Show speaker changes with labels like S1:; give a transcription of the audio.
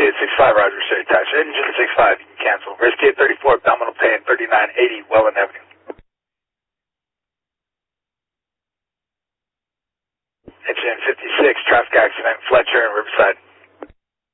S1: Whiskey 865, Roger, say attached. Engine 65, you can cancel. Whiskey 834, Abdominal Pain, 3980, Welland Avenue. Engine 56, traffic accident, Fletcher and Riverside.